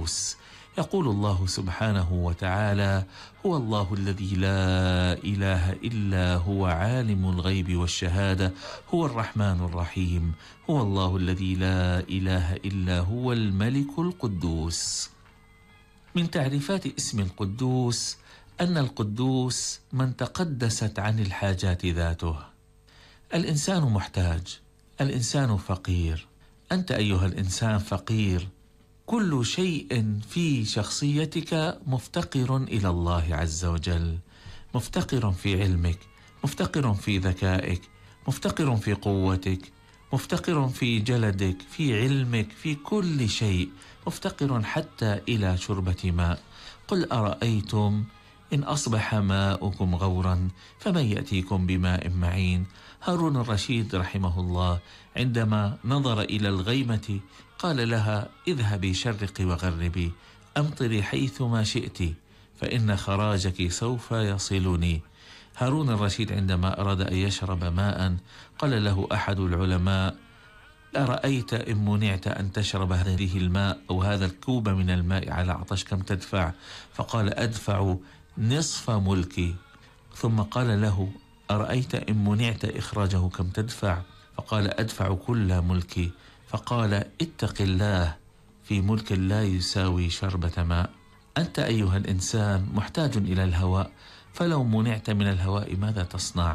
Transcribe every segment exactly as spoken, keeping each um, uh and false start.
القدوس. يقول الله سبحانه وتعالى: هو الله الذي لا إله إلا هو عالم الغيب والشهادة هو الرحمن الرحيم هو الله الذي لا إله إلا هو الملك القدوس. من تعريفات اسم القدوس أن القدوس من تقدست عن الحاجات ذاته. الإنسان محتاج، الإنسان فقير، أنت أيها الإنسان فقير. كل شيء في شخصيتك مفتقر إلى الله عز وجل، مفتقر في علمك، مفتقر في ذكائك، مفتقر في قوتك، مفتقر في جلدك، في علمك، في كل شيء، مفتقر حتى إلى شربة ماء. قل أرأيتم إن أصبح ماؤكم غورا فمن يأتيكم بماء معين. هارون الرشيد رحمه الله عندما نظر إلى الغيمة قال لها: اذهبي شرقي وغربي، أمطري حيثما شئت، فإن خراجك سوف يصلني. هارون الرشيد عندما أراد أن يشرب ماء قال له أحد العلماء: أرأيت إن منعت أن تشرب هذه الماء أو هذا الكوب من الماء على عطش كم تدفع؟ فقال: أدفع نصف ملكي. ثم قال له: أرأيت إن منعت إخراجه كم تدفع؟ فقال: أدفع كل ملكي. فقال: اتق الله في ملك لا يساوي شربة ماء. أنت أيها الإنسان محتاج إلى الهواء، فلو منعت من الهواء ماذا تصنع؟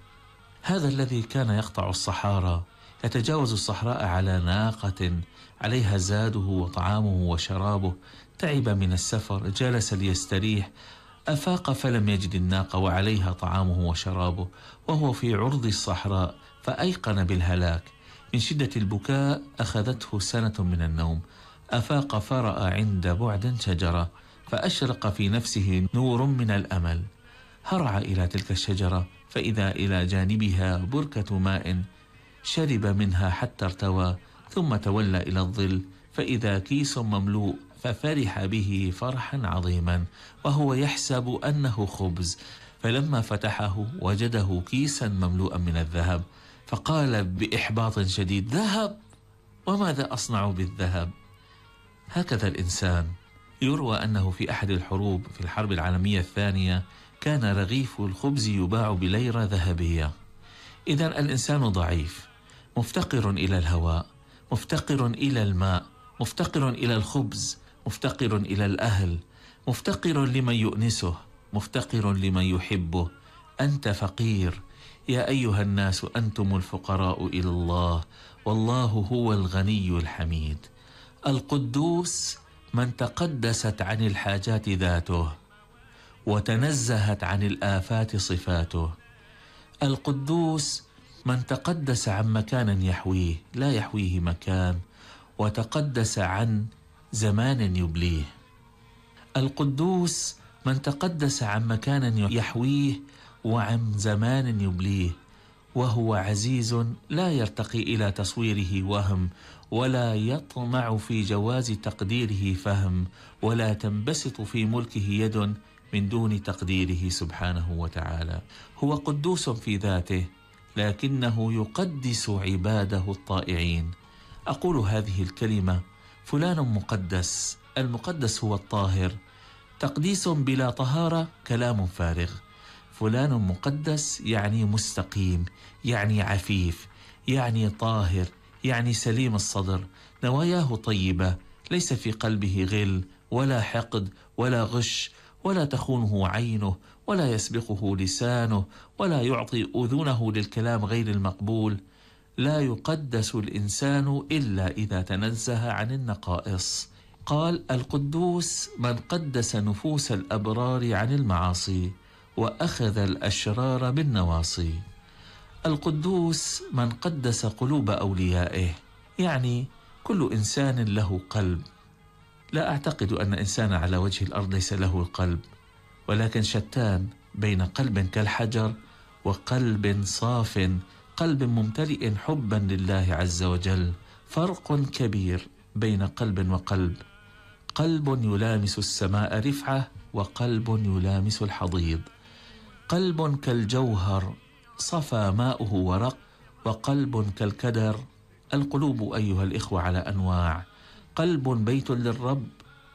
هذا الذي كان يقطع الصحارى يتجاوز الصحراء على ناقة عليها زاده وطعامه وشرابه، تعب من السفر، جلس ليستريح، أفاق فلم يجد الناقة وعليها طعامه وشرابه وهو في عرض الصحراء، فأيقن بالهلاك. من شدة البكاء أخذته سنة من النوم، أفاق فرأى عند بعد شجرة فأشرق في نفسه نور من الأمل. هرع إلى تلك الشجرة فإذا إلى جانبها بركة ماء، شرب منها حتى ارتوى، ثم تولى إلى الظل فإذا كيس مملوء، ففرح به فرحا عظيما وهو يحسب أنه خبز، فلما فتحه وجده كيسا مملوءا من الذهب، فقال بإحباط شديد: ذهب! وماذا أصنع بالذهب؟ هكذا الإنسان. يروى أنه في أحد الحروب في الحرب العالمية الثانية كان رغيف الخبز يباع بليرة ذهبية. إذن الإنسان ضعيف، مفتقر إلى الهواء، مفتقر إلى الماء، مفتقر إلى الخبز، مفتقر إلى الأهل، مفتقر لمن يؤنسه، مفتقر لمن يحبه. أنت فقير. يا أيها الناس أنتم الفقراء إلى الله والله هو الغني الحميد. القدوس من تقدست عن الحاجات ذاته وتنزهت عن الآفات صفاته. القدوس من تقدس عن مكان يحويه لا يحويه مكان، وتقدس عن زمان يبليه. القدوس من تقدس عن مكان يحويه وعن زمان يبليه، وهو عزيز لا يرتقي إلى تصويره وهم، ولا يطمع في جواز تقديره فهم، ولا تنبسط في ملكه يد من دون تقديره سبحانه وتعالى. هو قدوس في ذاته لكنه يقدس عباده الطائعين. أقول هذه الكلمة: فلان مقدس. المقدس هو الطاهر. تقديس بلا طهارة كلام فارغ. فلان مقدس يعني مستقيم، يعني عفيف، يعني طاهر، يعني سليم الصدر، نواياه طيبة، ليس في قلبه غل ولا حقد ولا غش، ولا تخونه عينه، ولا يسبقه لسانه، ولا يعطي أذنه للكلام غير المقبول. لا يقدس الإنسان إلا إذا تنزه عن النقائص. قال: القدوس من قدس نفوس الأبرار عن المعاصي وأخذ الأشرار بالنواصي. القدوس من قدس قلوب أوليائه، يعني كل إنسان له قلب. لا أعتقد أن إنسان على وجه الأرض ليس له قلب، ولكن شتان بين قلب كالحجر وقلب صاف، قلب ممتلئ حبا لله عز وجل. فرق كبير بين قلب وقلب. قلب يلامس السماء رفعة، وقلب يلامس الحضيض. قلب كالجوهر صفى ماؤه ورق، وقلب كالكدر. القلوب أيها الإخوة على أنواع: قلب بيت للرب،